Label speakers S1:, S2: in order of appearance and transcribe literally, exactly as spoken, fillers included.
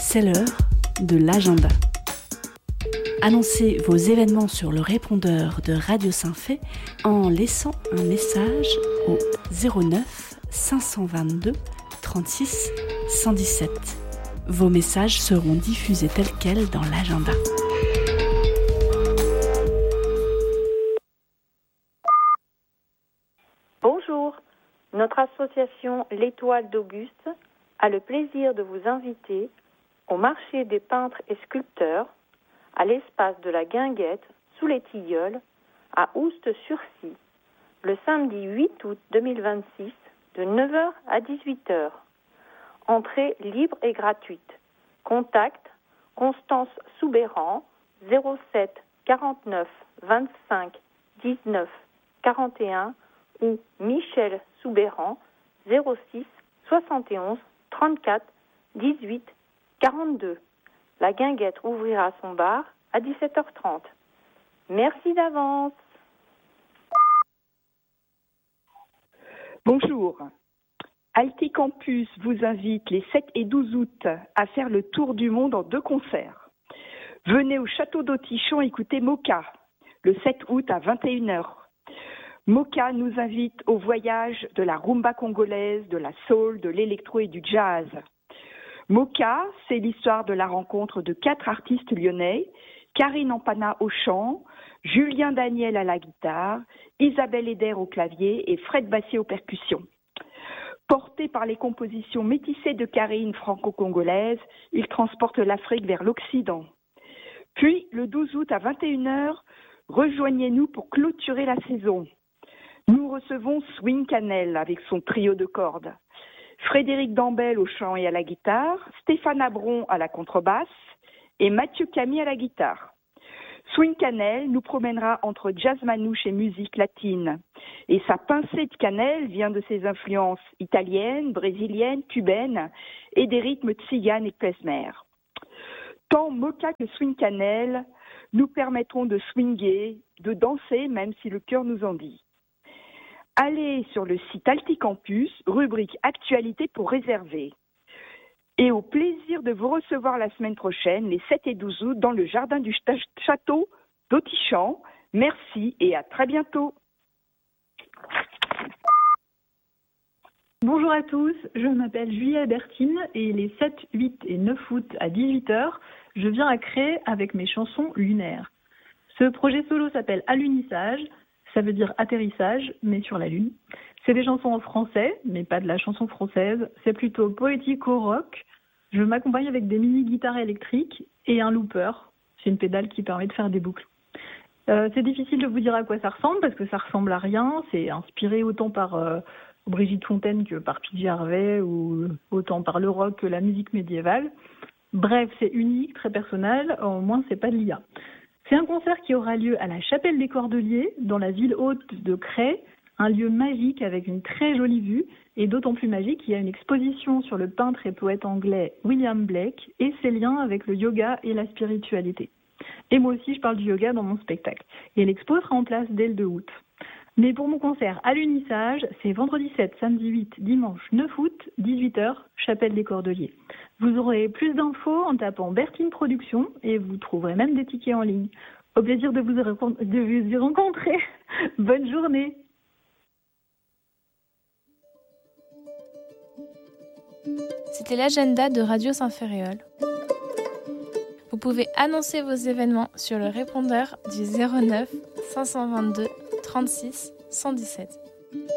S1: C'est l'heure de l'agenda. Annoncez vos événements sur le répondeur de Radio Saint-Fé en laissant un message au zéro neuf cinq cent vingt-deux trente-six cent dix-sept. Vos messages seront diffusés tels quels dans l'agenda.
S2: Bonjour, notre association L'Étoile d'Auguste a le plaisir de vous inviter au marché des peintres et sculpteurs à l'espace de la Guinguette, sous les Tilleuls, à Oust-sur-Scie, le samedi huit août deux mille vingt-six, de neuf heures à dix-huit heures. Entrée libre et gratuite. Contact Constance Soubéran, zéro sept quarante-neuf vingt-cinq dix-neuf quarante et un ou Michel Soubéran, zéro six soixante et onze trente-quatre dix-huit quarante-deux. La Guinguette ouvrira son bar à dix-sept heures trente. Merci d'avance.
S3: Bonjour. Alticampus vous invite les sept et douze août à faire le tour du monde en deux concerts. Venez au château d'Autichamp écouter Moka, le sept août à vingt et une heures. Moka nous invite au voyage de la rumba congolaise, de la soul, de l'électro et du jazz. Moka, c'est l'histoire de la rencontre de quatre artistes lyonnais, Karine Ampana au chant, Julien Daniel à la guitare, Isabelle Eder au clavier et Fred Bassier aux percussions. Porté par les compositions métissées de Karine franco-congolaise, il transporte l'Afrique vers l'Occident. Puis, le douze août à vingt et une heures, rejoignez-nous pour clôturer la saison. Nous recevons Swing Canel avec son trio de cordes. Frédéric Dambel au chant et à la guitare, Stéphane Abron à la contrebasse et Mathieu Camille à la guitare. Swing Canel nous promènera entre jazz manouche et musique latine. Et sa pincée de cannelle vient de ses influences italiennes, brésiliennes, cubaines et des rythmes tziganes et klezmer. Tant Moka que Swing Canel nous permettront de swinger, de danser même si le cœur nous en dit. Allez sur le site Alticampus, rubrique Actualité pour réserver. Et au plaisir de vous recevoir la semaine prochaine, les sept et douze août, dans le jardin du château d'Autichamp. Merci et à très bientôt.
S4: Bonjour à tous, je m'appelle Julia Bertine et les sept, huit et neuf août à dix-huit heures, je viens à Cré avec mes chansons lunaires. Ce projet solo s'appelle Alunissage. Ça veut dire atterrissage, mais sur la Lune. C'est des chansons en français, mais pas de la chanson française. C'est plutôt poético-rock. Je m'accompagne avec des mini-guitares électriques et un looper. C'est une pédale qui permet de faire des boucles. Euh, c'est difficile de vous dire à quoi ça ressemble, parce que ça ressemble à rien. C'est inspiré autant par euh, Brigitte Fontaine que par Pete Gervais, ou autant par le rock que la musique médiévale. Bref, c'est unique, très personnel. Au moins, c'est pas de l'I A. C'est un concert qui aura lieu à la Chapelle des Cordeliers, dans la ville haute de Cré, un lieu magique avec une très jolie vue, et d'autant plus magique qu'il y a une exposition sur le peintre et poète anglais William Blake et ses liens avec le yoga et la spiritualité. Et moi aussi, je parle du yoga dans mon spectacle. Et l'expo sera en place dès le deux août. Mais pour mon concert à l'Unissage, c'est vendredi sept, samedi huit, dimanche neuf août, dix-huit heures, Chapelle des Cordeliers. Vous aurez plus d'infos en tapant Bertine Productions et vous trouverez même des tickets en ligne. Au plaisir de vous, de vous y rencontrer. Bonne journée.
S5: C'était l'agenda de Radio Saint-Ferréol. Vous pouvez annoncer vos événements sur le répondeur du zéro neuf cinq cent vingt-deux trente-six cent dix-sept.